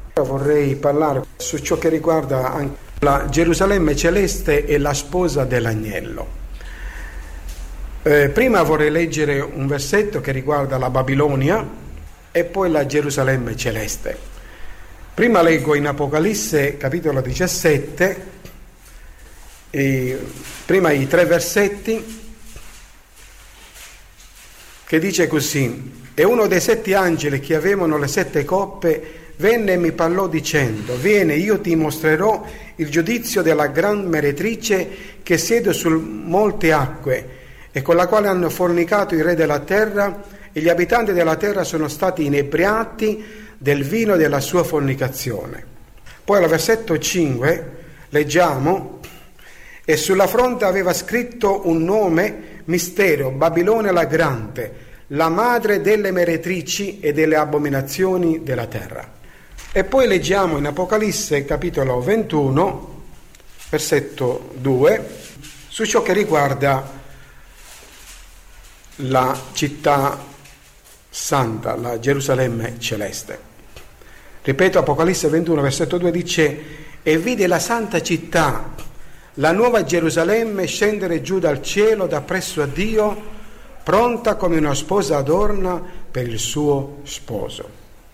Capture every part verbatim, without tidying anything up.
Vorrei parlare su ciò che riguarda anche la Gerusalemme celeste e la sposa dell'agnello. Eh, prima vorrei leggere un versetto che riguarda la Babilonia e poi la Gerusalemme celeste. Prima leggo in Apocalisse capitolo diciassette, e prima i tre versetti, che dice così: e uno dei sette angeli che avevano le sette coppe venne e mi parlò dicendo: vieni, io ti mostrerò il giudizio della gran meretrice che siede su molte acque e con la quale hanno fornicato i re della terra, e gli abitanti della terra sono stati inebriati del vino della sua fornicazione. Poi al versetto cinque leggiamo: e sulla fronte aveva scritto un nome mistero, Babilonia la grande, la madre delle meretrici e delle abominazioni della terra. E poi leggiamo in Apocalisse capitolo ventuno, versetto due, su ciò che riguarda la città santa, la Gerusalemme celeste. Ripeto, Apocalisse ventuno, versetto due dice: e vide la santa città, la nuova Gerusalemme, scendere giù dal cielo da presso a Dio, pronta come una sposa adorna per il suo sposo.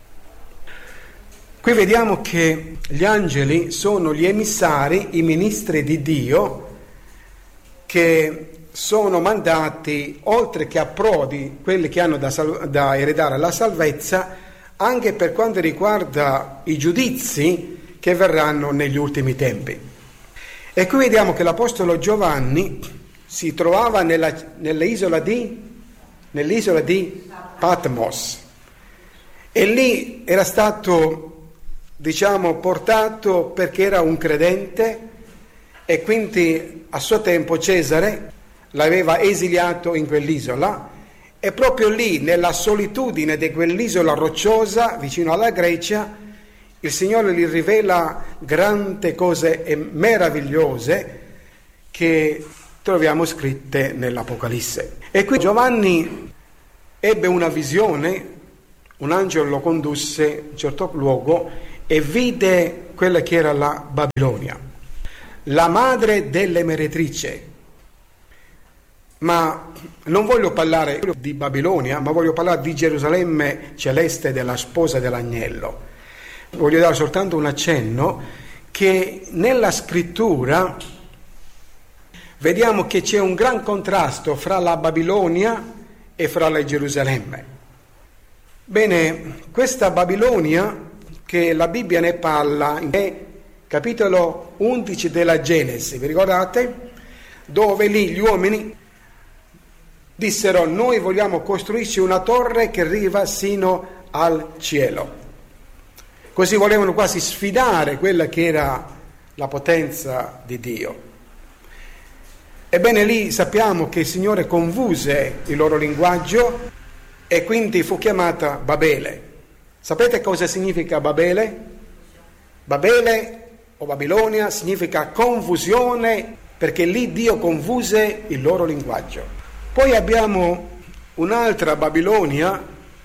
Qui vediamo che gli angeli sono gli emissari, i ministri di Dio, che sono mandati, oltre che a prodi, quelli che hanno da, sal- da eredare la salvezza, anche per quanto riguarda i giudizi che verranno negli ultimi tempi. E qui vediamo che l'Apostolo Giovanni si trovava nella, nell'isola di, nell'isola di Patmos, e lì era stato, diciamo, portato perché era un credente, e quindi a suo tempo Cesare l'aveva esiliato in quell'isola, e proprio lì, nella solitudine di quell'isola rocciosa vicino alla Grecia, il Signore gli rivela grandi cose meravigliose che troviamo scritte nell'Apocalisse. E qui Giovanni ebbe una visione, un angelo lo condusse in un certo luogo e vide quella che era la Babilonia, la madre delle meretrici. Ma non voglio parlare di Babilonia, ma voglio parlare di Gerusalemme celeste, della sposa dell'agnello. Voglio dare soltanto un accenno che nella scrittura vediamo che c'è un gran contrasto fra la Babilonia e fra la Gerusalemme. Bene, questa Babilonia, che la Bibbia ne parla in capitolo undici della Genesi, vi ricordate? Dove lì gli uomini dissero: noi vogliamo costruirci una torre che arriva sino al cielo. Così volevano quasi sfidare quella che era la potenza di Dio. Ebbene, lì sappiamo che il Signore confuse il loro linguaggio e quindi fu chiamata Babele. Sapete cosa significa Babele? Babele o Babilonia significa confusione, perché lì Dio confuse il loro linguaggio. Poi abbiamo un'altra Babilonia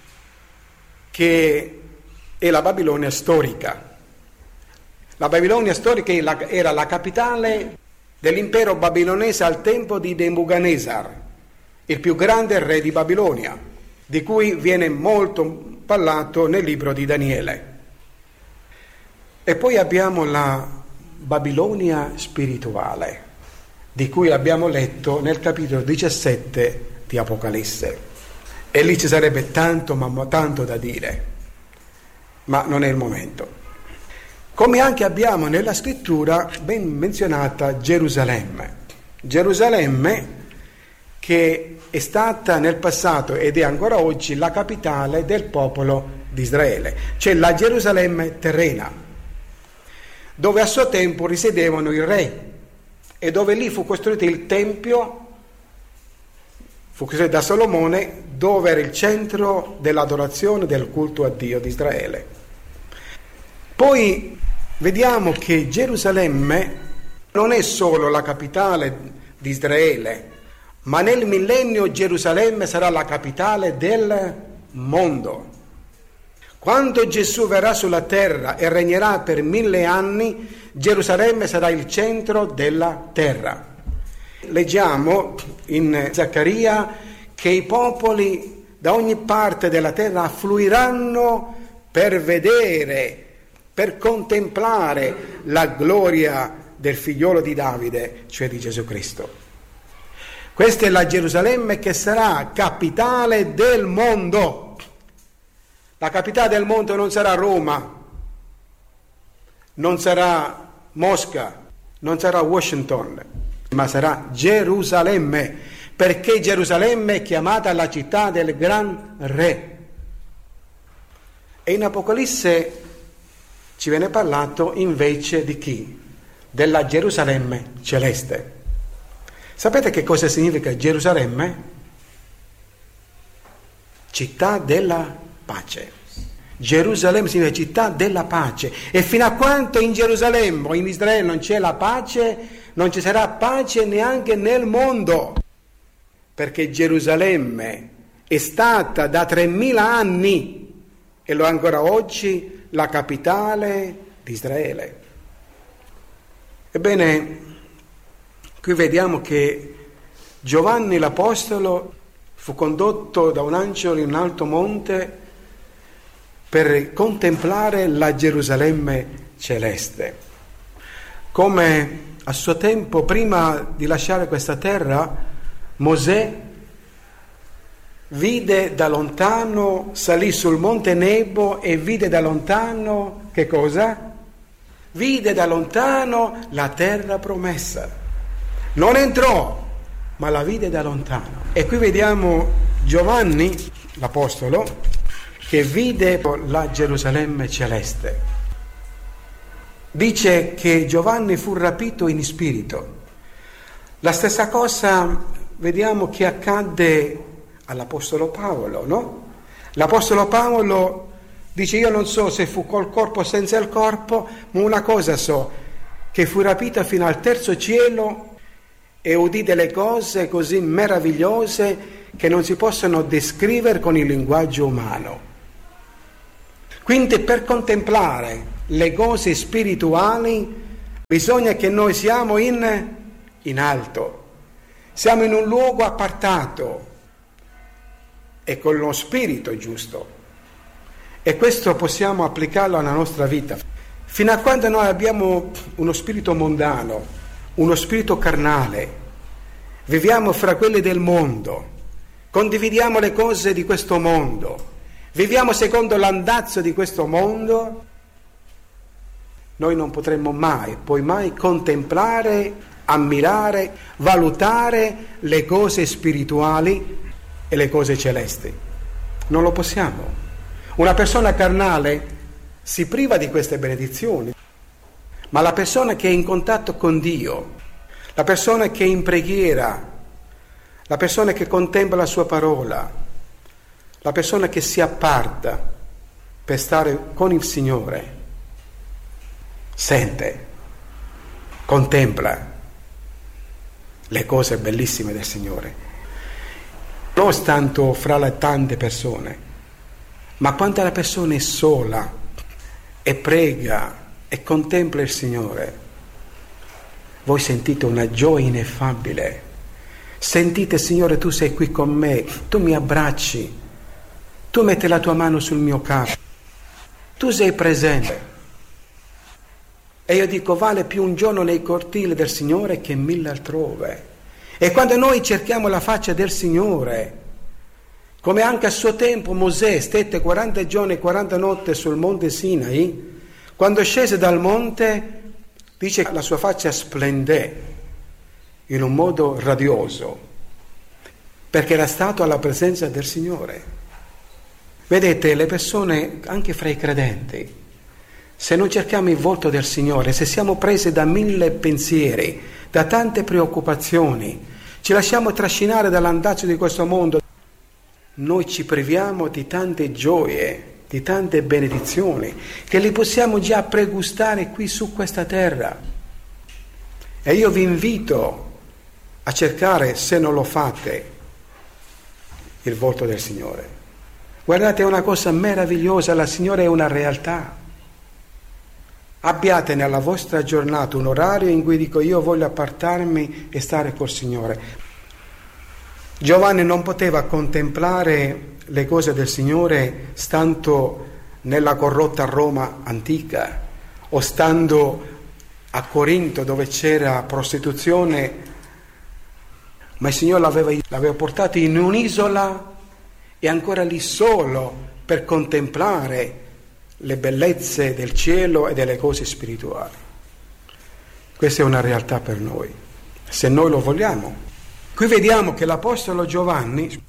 che è la Babilonia storica. La Babilonia storica era la capitale dell'impero babilonese al tempo di Nebuchadnezzar, il più grande re di Babilonia, di cui viene molto parlato nel libro di Daniele. E poi abbiamo la Babilonia spirituale, di cui abbiamo letto nel capitolo diciassette di Apocalisse. E lì ci sarebbe tanto, ma tanto da dire, ma non è il momento. Come anche abbiamo nella scrittura ben menzionata Gerusalemme. Gerusalemme che è stata nel passato ed è ancora oggi la capitale del popolo di Israele, cioè la Gerusalemme terrena, dove a suo tempo risiedevano i re e dove lì fu costruito il Tempio, fu costruito da Solomone, dove era il centro dell'adorazione, del culto a Dio di Israele. Poi vediamo che Gerusalemme non è solo la capitale di Israele, ma nel millennio Gerusalemme sarà la capitale del mondo. Quando Gesù verrà sulla terra e regnerà per mille anni, Gerusalemme sarà il centro della terra. Leggiamo in Zaccaria che i popoli da ogni parte della terra affluiranno per vedere, per contemplare la gloria del figliolo di Davide, cioè di Gesù Cristo. Questa è la Gerusalemme che sarà capitale del mondo. La capitale del mondo non sarà Roma, non sarà Mosca, non sarà Washington, ma sarà Gerusalemme, perché Gerusalemme è chiamata la città del gran re. E in Apocalisse ci viene parlato invece di chi? Della Gerusalemme celeste. Sapete che cosa significa Gerusalemme? Città della pace. Gerusalemme significa città della pace. E fino a quanto in Gerusalemme o in Israele non c'è la pace, non ci sarà pace neanche nel mondo. Perché Gerusalemme è stata da tremila anni, e lo è ancora oggi, la capitale di Israele. Ebbene, qui vediamo che Giovanni l'Apostolo fu condotto da un angelo in un alto monte per contemplare la Gerusalemme celeste. Come a suo tempo, prima di lasciare questa terra, Mosè vide da lontano, salì sul monte Nebo e vide da lontano, che cosa? Vide da lontano la terra promessa. Non entrò, ma la vide da lontano. E qui vediamo Giovanni, l'Apostolo, che vide la Gerusalemme celeste. Dice che Giovanni fu rapito in spirito. La stessa cosa vediamo che accadde all'Apostolo Paolo, no? L'Apostolo Paolo dice: io non so se fu col corpo o senza il corpo, ma una cosa so, che fu rapito fino al terzo cielo e udì delle cose così meravigliose che non si possono descrivere con il linguaggio umano. Quindi per contemplare le cose spirituali bisogna che noi siamo in, in alto, siamo in un luogo appartato e con lo spirito giusto. E questo possiamo applicarlo alla nostra vita. Fino a quando noi abbiamo uno spirito mondano, uno spirito carnale, viviamo fra quelli del mondo, condividiamo le cose di questo mondo, viviamo secondo l'andazzo di questo mondo, noi non potremmo mai, poi mai contemplare, ammirare, valutare le cose spirituali e le cose celesti. Non lo possiamo. Una persona carnale si priva di queste benedizioni, ma la persona che è in contatto con Dio, la persona che è in preghiera, la persona che contempla la sua parola, la persona che si apparta per stare con il Signore, sente, contempla le cose bellissime del Signore. Non tanto fra le tante persone, ma quando la persona è sola e prega e contempla il Signore, voi sentite una gioia ineffabile. Sentite: Signore, tu sei qui con me, tu mi abbracci, tu metti la tua mano sul mio capo, tu sei presente. E io dico: vale più un giorno nei cortili del Signore che mille altrove. E quando noi cerchiamo la faccia del Signore, come anche a suo tempo Mosè stette quaranta giorni e quaranta notti sul monte Sinai, quando scese dal monte, dice che la sua faccia splendé in un modo radioso, perché era stato alla presenza del Signore. Vedete, le persone, anche fra i credenti, se non cerchiamo il volto del Signore, se siamo presi da mille pensieri, da tante preoccupazioni, ci lasciamo trascinare dall'andazzo di questo mondo, noi ci priviamo di tante gioie, di tante benedizioni, che li possiamo già pregustare qui su questa terra. E io vi invito a cercare, se non lo fate, il volto del Signore. Guardate, è una cosa meravigliosa, la Signore è una realtà. Abbiate nella vostra giornata un orario in cui dico io voglio appartarmi e stare col Signore. Giovanni non poteva contemplare le cose del Signore stando nella corrotta Roma antica o stando a Corinto dove c'era prostituzione, ma il Signore l'aveva, l'aveva portato in un'isola e ancora lì solo per contemplare le bellezze del cielo e delle cose spirituali. Questa è una realtà per noi, se noi lo vogliamo. Qui vediamo che l'Apostolo Giovanni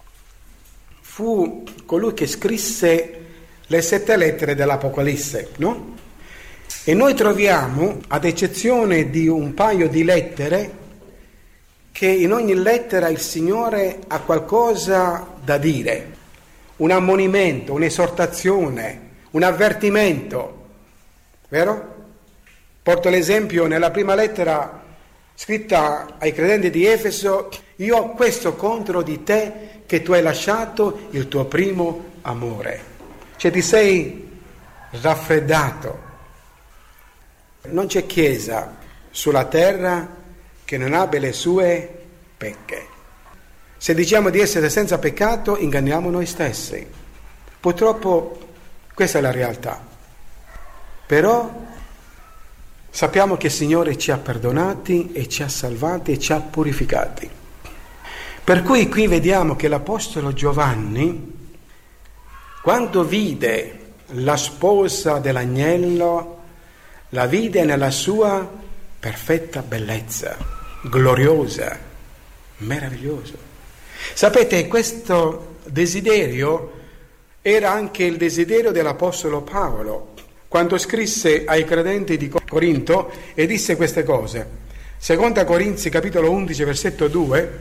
fu colui che scrisse le sette lettere dell'Apocalisse, no? E noi troviamo, ad eccezione di un paio di lettere, che in ogni lettera il Signore ha qualcosa da dire, un ammonimento, un'esortazione, un avvertimento, vero? Porto l'esempio nella prima lettera scritta ai credenti di Efeso: io ho questo contro di te, che tu hai lasciato il tuo primo amore, cioè ti sei raffreddato. Non c'è chiesa sulla terra che non abbia le sue pecche. Se diciamo di essere senza peccato, inganniamo noi stessi. Purtroppo questa è la realtà. Però sappiamo che il Signore ci ha perdonati e ci ha salvati e ci ha purificati. Per cui qui vediamo che l'Apostolo Giovanni, quando vide la sposa dell'agnello, la vide nella sua perfetta bellezza, gloriosa, meravigliosa. Sapete, questo desiderio era anche il desiderio dell'Apostolo Paolo, quando scrisse ai credenti di Corinto e disse queste cose. Seconda Corinzi capitolo undici versetto due: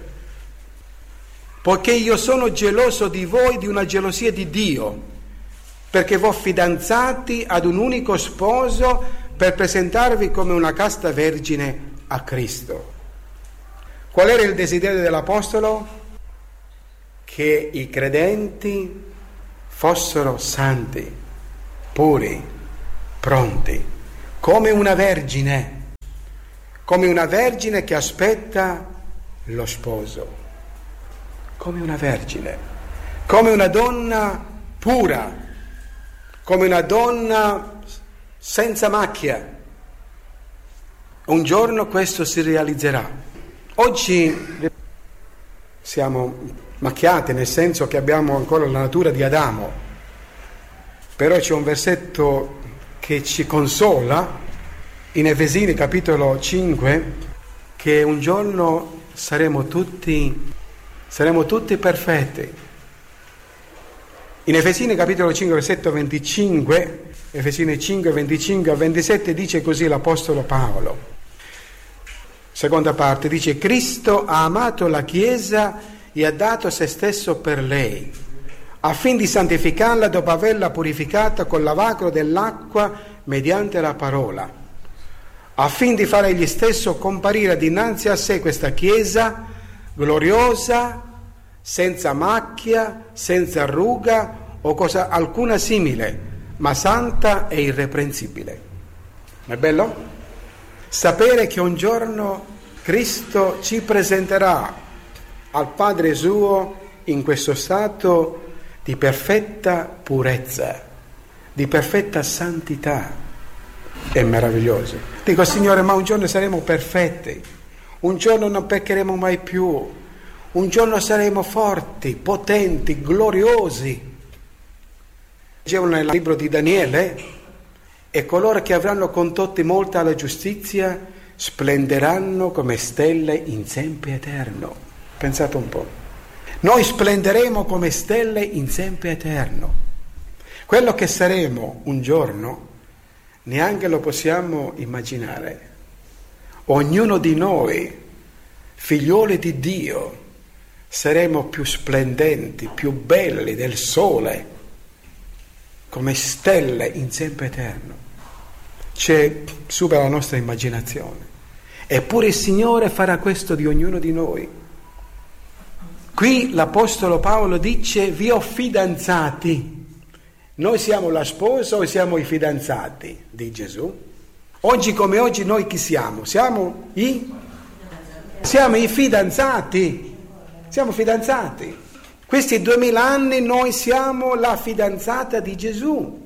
poiché io sono geloso di voi di una gelosia di Dio, perché vo fidanzati ad un unico sposo per presentarvi come una casta vergine a Cristo. Qual era il desiderio dell'Apostolo? Che i credenti fossero santi, puri, pronti, come una vergine, come una vergine che aspetta lo sposo, come una vergine, come una donna pura, come una donna senza macchia. Un giorno questo si realizzerà. Oggi siamo macchiati, nel senso che abbiamo ancora la natura di Adamo, però c'è un versetto che ci consola in Efesini capitolo cinque, che un giorno saremo tutti saremo tutti perfetti. In Efesini capitolo cinque versetto venticinque, Efesini cinque venticinque a ventisette, dice così l'Apostolo Paolo. Seconda parte dice: Cristo ha amato la Chiesa e ha dato se stesso per lei, affin di santificarla dopo averla purificata col lavacro dell'acqua mediante la parola, affin di fare egli stesso comparire dinanzi a sé questa Chiesa gloriosa, senza macchia, senza ruga o cosa alcuna simile, ma santa e irreprensibile. Non è bello? Sapere che un giorno Cristo ci presenterà al Padre suo in questo stato di perfetta purezza, di perfetta santità, è meraviglioso. Dico: Signore, ma un giorno saremo perfetti, un giorno non peccheremo mai più, un giorno saremo forti, potenti, gloriosi. Dicevano nel libro di Daniele: e coloro che avranno condotti molta alla giustizia splenderanno come stelle in sempre eterno. Pensate un po'. Noi splenderemo come stelle in sempre eterno. Quello che saremo un giorno neanche lo possiamo immaginare. Ognuno di noi, figlioli di Dio, saremo più splendenti, più belli del sole, come stelle in sempre eterno. C'è, supera la nostra immaginazione. Eppure il Signore farà questo di ognuno di noi. Qui l'Apostolo Paolo dice: vi ho fidanzati. Noi siamo la sposa o siamo i fidanzati di Gesù? Oggi come oggi noi chi siamo? Siamo i? Siamo i fidanzati. Siamo fidanzati. Questi duemila anni noi siamo la fidanzata di Gesù.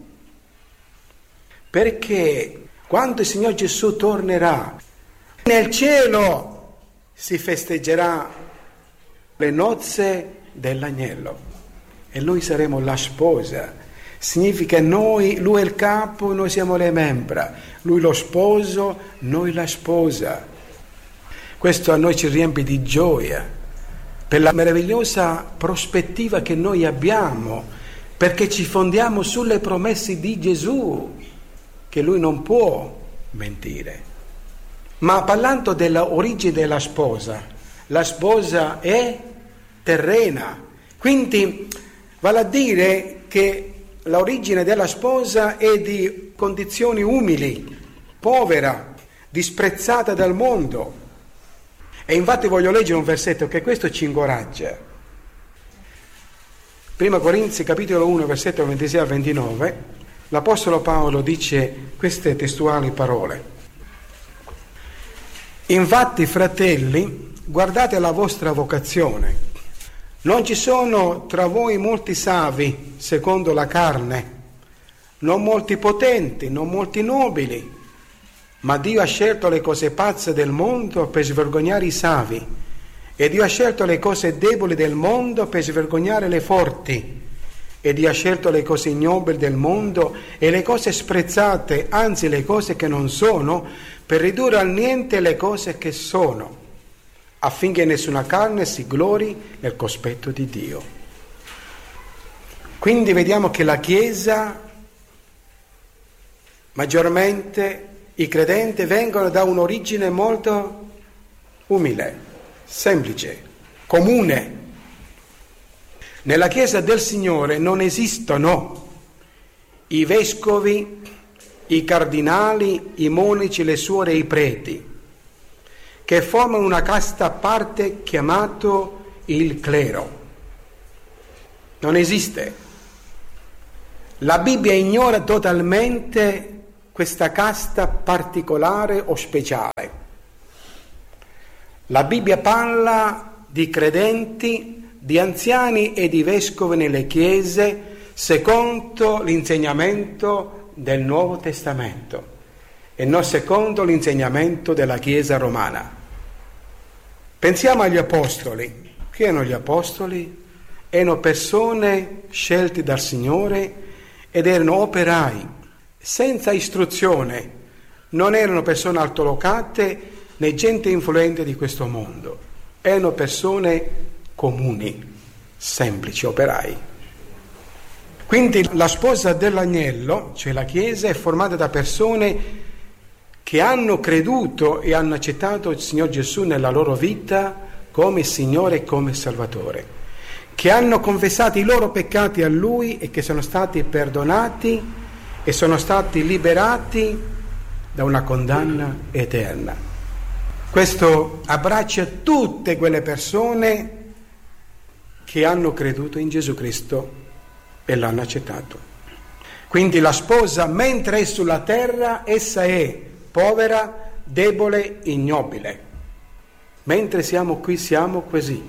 Perché quando il Signore Gesù tornerà, nel cielo si festeggerà le nozze dell'agnello e noi saremo la sposa. Significa noi, lui è il capo, noi siamo le membra, lui lo sposo, noi la sposa. Questo a noi ci riempie di gioia per la meravigliosa prospettiva che noi abbiamo, perché ci fondiamo sulle promesse di Gesù, che lui non può mentire. Ma parlando dell'origine della sposa, la sposa è terrena, quindi vale a dire che l'origine della sposa è di condizioni umili, povera, disprezzata dal mondo. E infatti voglio leggere un versetto che questo ci incoraggia. Prima Corinzi capitolo uno versetto ventisei al ventinove, l'Apostolo Paolo dice queste testuali parole: infatti, fratelli, guardate la vostra vocazione. Non ci sono tra voi molti savi secondo la carne, non molti potenti, non molti nobili, ma Dio ha scelto le cose pazze del mondo per svergognare i savi, e Dio ha scelto le cose deboli del mondo per svergognare le forti, e Dio ha scelto le cose ignobili del mondo e le cose sprezzate, anzi le cose che non sono, per ridurre al niente le cose che sono, affinché nessuna carne si glori nel cospetto di Dio. Quindi vediamo che la Chiesa, maggiormente i credenti, vengono da un'origine molto umile, semplice, comune. Nella Chiesa del Signore non esistono i vescovi, i cardinali, i monaci, le suore e i preti, che formano una casta a parte chiamato il clero. Non esiste. La Bibbia ignora totalmente questa casta particolare o speciale. La Bibbia parla di credenti, di anziani e di vescovi nelle chiese secondo l'insegnamento del Nuovo Testamento e non secondo l'insegnamento della Chiesa romana. Pensiamo agli apostoli. Chi erano gli apostoli? Erano persone scelte dal Signore ed erano operai, senza istruzione, non erano persone altolocate né gente influente di questo mondo, erano persone comuni, semplici, operai. Quindi la sposa dell'agnello, cioè la Chiesa, è formata da persone che hanno creduto e hanno accettato il Signor Gesù nella loro vita come Signore e come Salvatore, che hanno confessato i loro peccati a Lui e che sono stati perdonati e sono stati liberati da una condanna eterna. Questo abbraccia tutte quelle persone che hanno creduto in Gesù Cristo e l'hanno accettato. Quindi la sposa, mentre è sulla terra, essa è povera, debole, ignobile. Mentre siamo qui siamo così.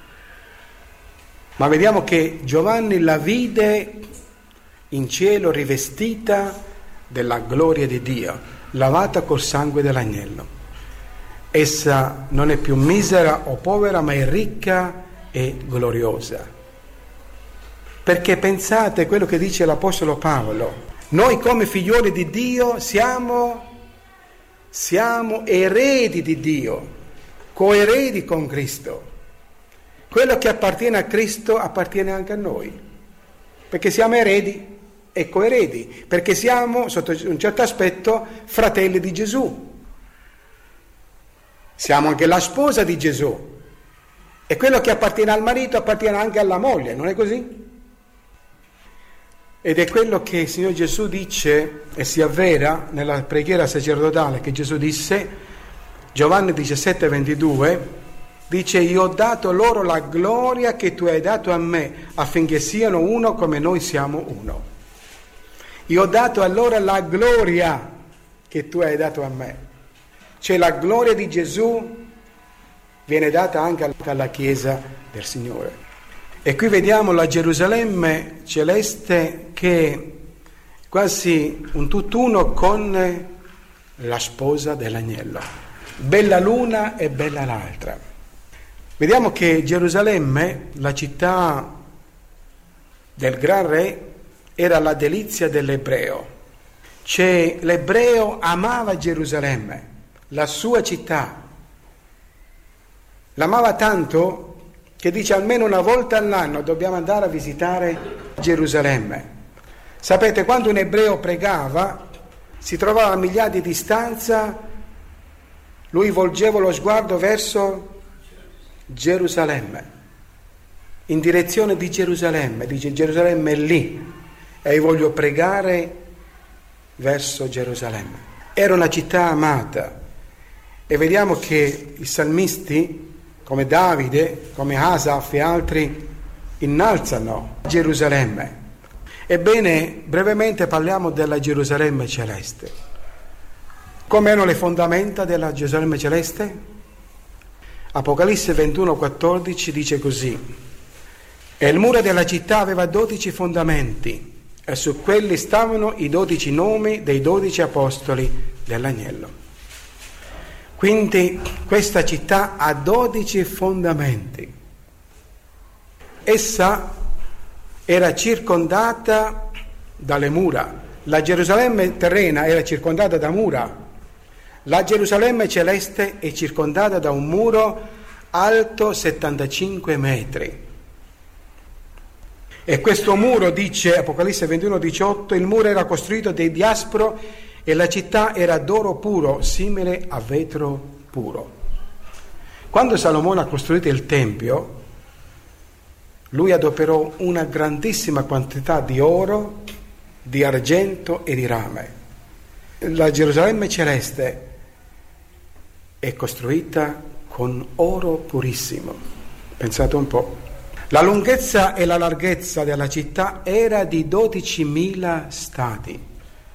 Ma vediamo che Giovanni la vide in cielo rivestita della gloria di Dio, lavata col sangue dell'agnello. Essa non è più misera o povera, ma è ricca e gloriosa. Perché pensate quello che dice l'Apostolo Paolo: noi come figlioli di Dio siamo, siamo eredi di Dio, coeredi con Cristo. Quello che appartiene a Cristo appartiene anche a noi, perché siamo eredi e coeredi, perché siamo, sotto un certo aspetto, fratelli di Gesù. Siamo anche la sposa di Gesù, e quello che appartiene al marito appartiene anche alla moglie, non è così? Ed è quello che il Signore Gesù dice e si avvera nella preghiera sacerdotale che Gesù disse, Giovanni diciassette ventidue, Dice: io ho dato loro la gloria che tu hai dato a me, affinché siano uno come noi siamo uno. Io ho dato a loro la gloria che tu hai dato a me. Cioè la gloria di Gesù viene data anche alla Chiesa del Signore. E qui vediamo la Gerusalemme celeste che è quasi un tutt'uno con la sposa dell'agnello. Bella l'una e bella l'altra. Vediamo che Gerusalemme, la città del gran re, era la delizia dell'ebreo. Cioè l'ebreo amava Gerusalemme, la sua città. L'amava tanto che dice almeno una volta all'anno dobbiamo andare a visitare Gerusalemme. Sapete, quando un ebreo pregava, si trovava a migliaia di distanza, lui volgeva lo sguardo verso Gerusalemme, in direzione di Gerusalemme, dice Gerusalemme è lì e io voglio pregare verso Gerusalemme. Era una città amata e vediamo che i salmisti come Davide, come Asaf e altri innalzano Gerusalemme. Ebbene, brevemente parliamo della Gerusalemme celeste. Come erano le fondamenta della Gerusalemme celeste? Apocalisse ventuno quattordici dice così: e il muro della città aveva dodici fondamenti e su quelli stavano i dodici nomi dei dodici apostoli dell'agnello. Quindi questa città ha dodici fondamenti. Essa era circondata dalle mura. La Gerusalemme terrena era circondata da mura. La Gerusalemme celeste è circondata da un muro alto settantacinque metri. E questo muro, dice Apocalisse ventuno diciotto, il muro era costruito di diaspro e la città era d'oro puro, simile a vetro puro. Quando Salomone ha costruito il Tempio, lui adoperò una grandissima quantità di oro, di argento e di rame. La Gerusalemme celeste è costruita con oro purissimo. Pensate un po'. La lunghezza e la larghezza della città era di dodicimila stadi.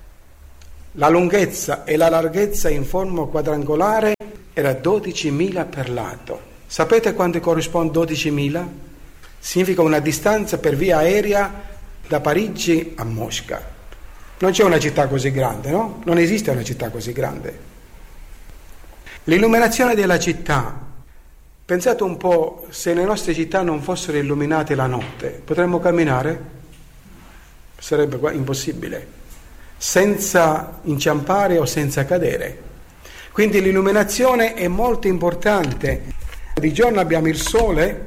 La lunghezza e la larghezza in forma quadrangolare era dodicimila per lato. Sapete quanto corrisponde dodicimila? Significa una distanza per via aerea da Parigi a Mosca. Non c'è una città così grande, no? Non esiste una città così grande. L'illuminazione della città. Pensate un po', se le nostre città non fossero illuminate la notte, potremmo camminare? Sarebbe impossibile. Senza inciampare o senza cadere. Quindi l'illuminazione è molto importante. Di giorno abbiamo il sole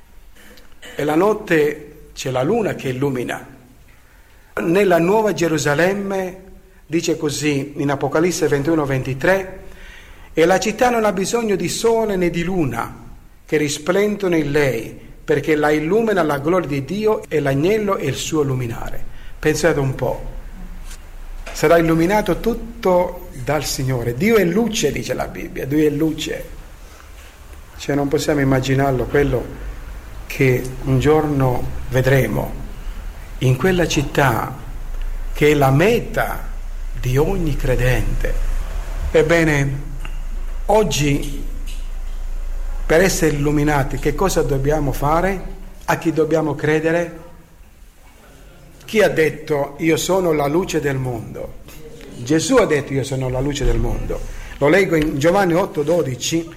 e la notte c'è la luna che illumina. Nella Nuova Gerusalemme dice così in Apocalisse ventuno ventitré: e la città non ha bisogno di sole né di luna che risplendono in lei, perché la illumina la gloria di Dio e l'agnello è il suo luminare. Pensate un po'. Sarà illuminato tutto dal Signore. Dio è luce, dice la Bibbia, Dio è luce. Cioè non possiamo immaginarlo quello che un giorno vedremo in quella città che è la meta di ogni credente. Ebbene, oggi per essere illuminati che cosa dobbiamo fare? A chi dobbiamo credere? Chi ha detto io sono la luce del mondo? Gesù ha detto io sono la luce del mondo. Lo leggo in Giovanni otto dodici.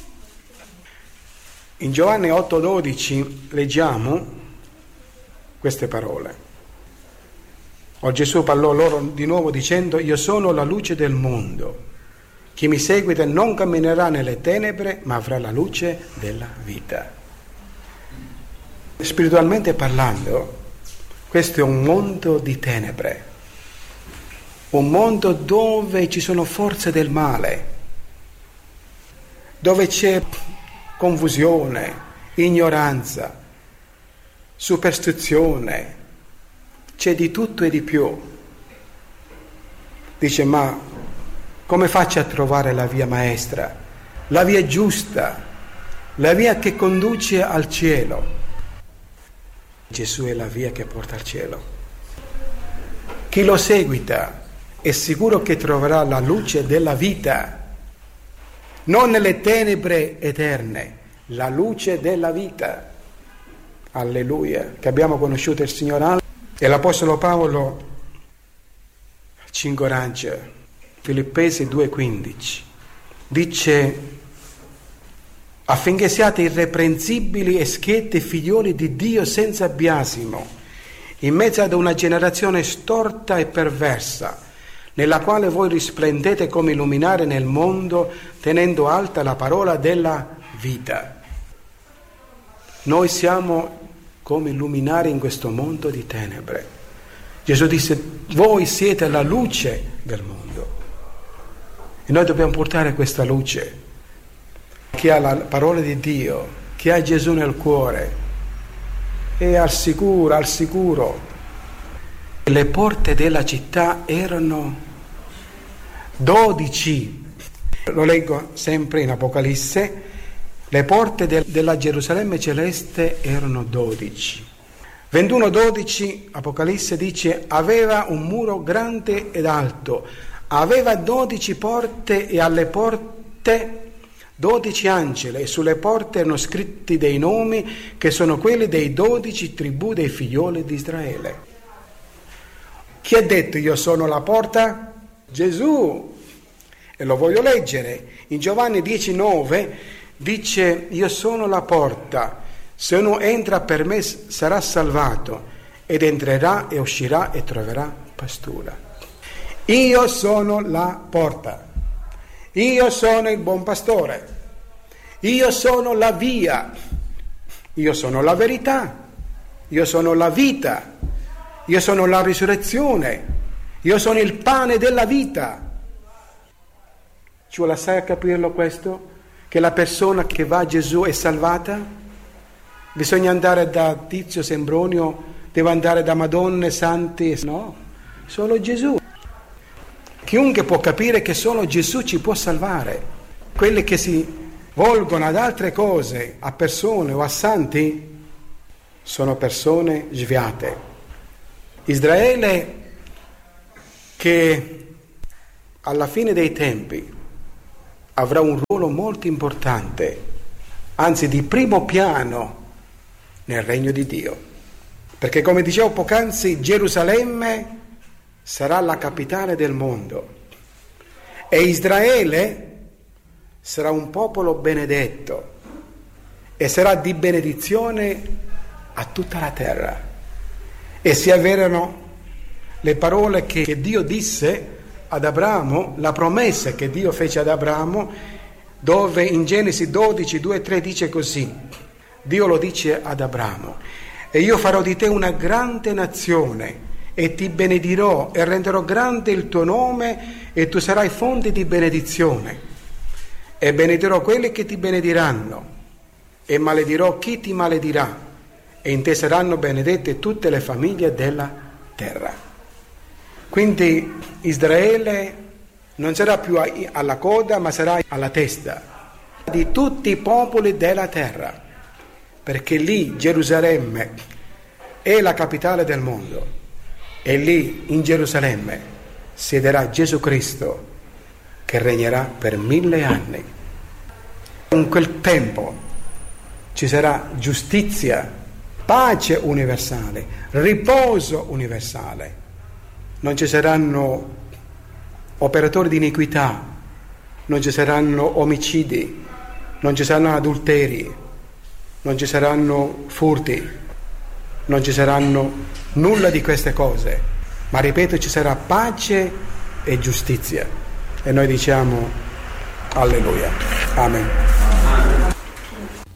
In Giovanni otto dodici leggiamo queste parole. O Gesù parlò loro di nuovo dicendo: io sono la luce del mondo. Chi mi seguita non camminerà nelle tenebre, ma avrà la luce della vita. Spiritualmente parlando, questo è un mondo di tenebre, un mondo dove ci sono forze del male, dove c'è confusione, ignoranza, superstizione, c'è di tutto e di più. Dice: ma come faccio a trovare la via maestra, la via giusta, la via che conduce al cielo. Gesù è la via che porta al cielo. Chi lo seguita è sicuro che troverà la luce della vita, non nelle tenebre eterne, la luce della vita. Alleluia, che abbiamo conosciuto il Signore. E l'Apostolo Paolo ci incoraggia, Filippesi due quindici, dice: affinché siate irreprensibili e schietti figlioli di Dio senza biasimo, in mezzo ad una generazione storta e perversa, nella quale voi risplendete come luminare nel mondo, tenendo alta la parola della vita. Noi siamo come luminare in questo mondo di tenebre. Gesù disse: voi siete la luce del mondo. E noi dobbiamo portare questa luce. Chi ha la parola di Dio, chi ha Gesù nel cuore, è al sicuro, al sicuro. Le porte della città erano dodici. Lo leggo sempre in Apocalisse. Le porte de- della Gerusalemme celeste erano dodici. ventuno dodici, Apocalisse dice: aveva un muro grande ed alto, aveva dodici porte e alle porte dodici angeli, e sulle porte erano scritti dei nomi che sono quelli dei dodici tribù dei figlioli di Israele. Chi ha detto io sono la porta? Gesù. E lo voglio leggere. In Giovanni dieci nove dice: io sono la porta, se uno entra per me sarà salvato, ed entrerà e uscirà e troverà pastura. Io sono la porta, io sono il buon pastore, io sono la via, io sono la verità, io sono la vita, io sono la risurrezione, io sono il pane della vita. Ci vuole assai a capirlo questo? Che la persona che va a Gesù è salvata? Bisogna andare da Tizio Sembronio, deve andare da Madonne, Santi? No, solo Gesù. Chiunque può capire che solo Gesù ci può salvare. Quelli che si volgono ad altre cose, a persone o a santi, sono persone sviate. Israele, che alla fine dei tempi avrà un ruolo molto importante, anzi di primo piano nel regno di Dio, perché come dicevo poc'anzi, Gerusalemme sarà la capitale del mondo e Israele sarà un popolo benedetto e sarà di benedizione a tutta la terra. E si avverano le parole che Dio disse ad Abramo, la promessa che Dio fece ad Abramo, dove in Genesi dodici, due e tre dice così: Dio lo dice ad Abramo: e io farò di te una grande nazione e ti benedirò e renderò grande il tuo nome e tu sarai fonte di benedizione, e benedirò quelli che ti benediranno e maledirò chi ti maledirà, e in te saranno benedette tutte le famiglie della terra. Quindi Israele non sarà più alla coda, ma sarà alla testa di tutti i popoli della terra, perché lì Gerusalemme è la capitale del mondo e lì in Gerusalemme siederà Gesù Cristo, che regnerà per mille anni. In quel tempo ci sarà giustizia, pace universale, riposo universale. Non ci saranno operatori di iniquità, non ci saranno omicidi, non ci saranno adulteri, non ci saranno furti, non ci saranno nulla di queste cose, ma ripeto, ci sarà pace e giustizia. E noi diciamo alleluia. Amen.